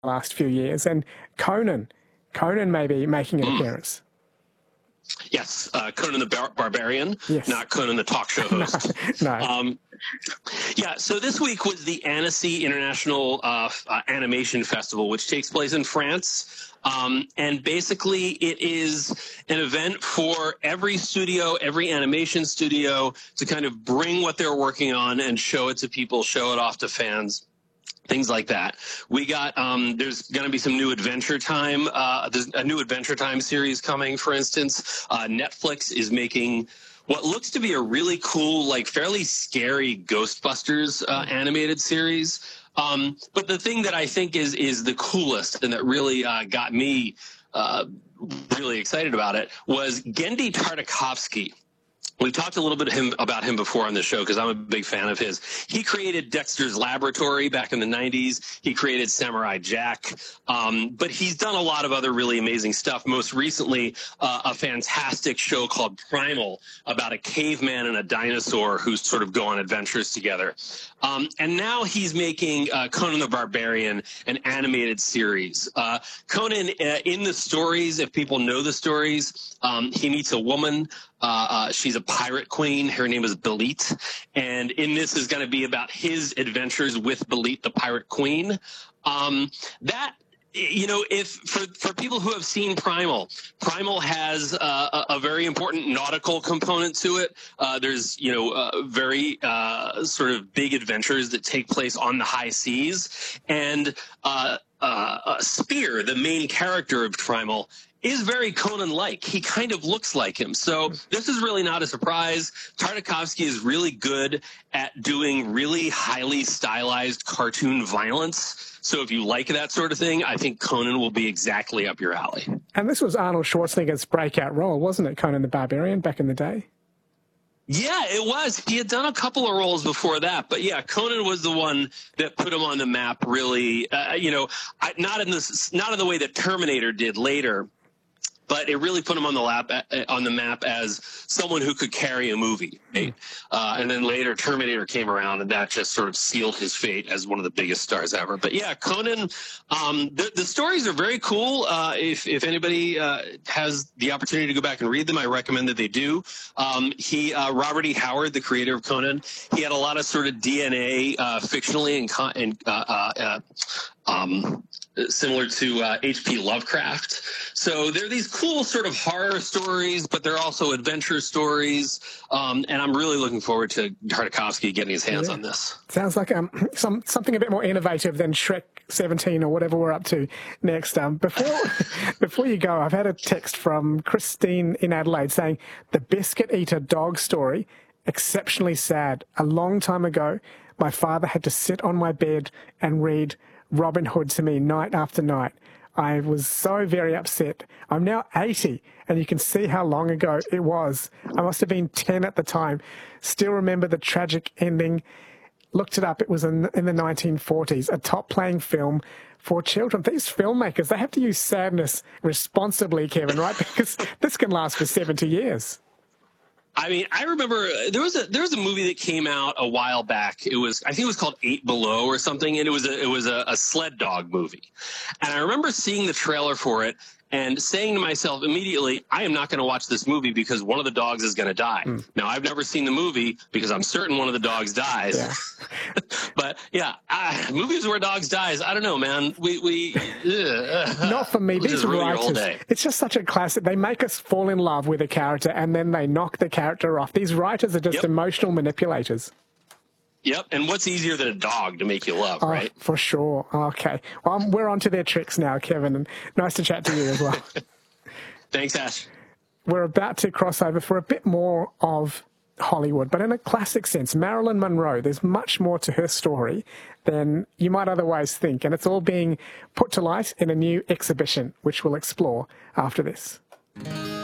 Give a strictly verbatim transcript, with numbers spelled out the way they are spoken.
last few years, and Conan, Conan may be making an Mm. appearance. Yes, uh, Conan the Bar- Barbarian, Yes. not Conan the talk show host. no. no. Um, yeah, so this week was the Annecy International uh, uh, Animation Festival, which takes place in France. Um, and basically, it is an event for every studio, every animation studio, to kind of bring what they're working on and show it to people, show it off to fans. Things like that. We got, um, there's going to be some new Adventure Time. Uh, there's a new Adventure Time series coming, for instance. Uh, Netflix is making what looks to be a really cool, like fairly scary Ghostbusters uh, animated series. Um, but the thing that I think is is the coolest and that really uh, got me uh, really excited about it was Genndy Tartakovsky. We've talked a little bit of him, about him before on the show because I'm a big fan of his. He created Dexter's Laboratory back in the nineties. He created Samurai Jack. Um, but he's done a lot of other really amazing stuff. Most recently, uh, a fantastic show called Primal about a caveman and a dinosaur who sort of go on adventures together. Um, and now he's making uh, Conan the Barbarian, an animated series. Uh, Conan, uh, in the stories, if people know the stories, um, he meets a woman. Uh, uh, she's a pirate queen. Her name is Belit. And in this is going to be about his adventures with Belit, the pirate queen. Um, that, you know, if for, for people who have seen Primal, Primal has uh, a, a very important nautical component to it. Uh, there's, you know, uh, very uh, sort of big adventures that take place on the high seas. And uh, uh, uh, Spear, the main character of Primal, is very Conan-like. He kind of looks like him. So this is really not a surprise. Tartakovsky is really good at doing really highly stylized cartoon violence. So if you like that sort of thing, I think Conan will be exactly up your alley. And this was Arnold Schwarzenegger's breakout role, wasn't it, Conan the Barbarian, back in the day? Yeah, it was. He had done a couple of roles before that, but yeah, Conan was the one that put him on the map. Really, uh, you know, I, not in this, not in the way that Terminator did later, but it really put him on the lap on the map as someone who could carry a movie. Right? Uh, and then later, Terminator came around, and that just sort of sealed his fate as one of the biggest stars ever. But yeah, Conan, um, the, the stories are very cool. Uh, if if anybody uh, has the opportunity to go back and read them, I recommend that they do. Um, he, uh, Robert E. Howard, the creator of Conan, he had a lot of sort of D N A uh, fictionally and, and uh, uh, uh, um, similar to uh, H P Lovecraft. So they're these cool sort of horror stories, but they're also adventure stories. Um, and I'm really looking forward to Tartakovsky getting his hands yeah. on this. Sounds like um, some something a bit more innovative than Shrek seventeen or whatever we're up to next. Um, before before you go, I've had a text from Christine in Adelaide saying, the Biscuit Eater dog story, exceptionally sad. A long time ago, my father had to sit on my bed and read Robin Hood to me night after night. I was so very upset. I'm now eighty, and you can see how long ago it was. I must have been ten at the time. Still remember the tragic ending. Looked it up. It was in, in the nineteen forties, a top-playing film for children. These filmmakers, they have to use sadness responsibly, Kevin, right? Because this can last for seventy years. I mean, I remember there was a there was a movie that came out a while back. It was, I think it was called Eight Below or something, and it was a it was a, a sled dog movie. And I remember seeing the trailer for it and saying to myself immediately, I am not going to watch this movie because one of the dogs is going to die. Mm. Now, I've never seen the movie because I'm certain one of the dogs dies. Yeah. But yeah, uh, movies where dogs dies, I don't know, man. We we uh, not for me. These writers, it's just such a classic. They make us fall in love with a character and then they knock the character off. These writers are just yep. emotional manipulators. Yep, and what's easier than a dog to make you love, oh, right? For sure. Okay. Well, um, we're on to their tricks now, Kevin, and nice to chat to you as well. Thanks, Ash. We're about to cross over for a bit more of Hollywood, but in a classic sense. Marilyn Monroe, there's much more to her story than you might otherwise think, and it's all being put to light in a new exhibition, which we'll explore after this.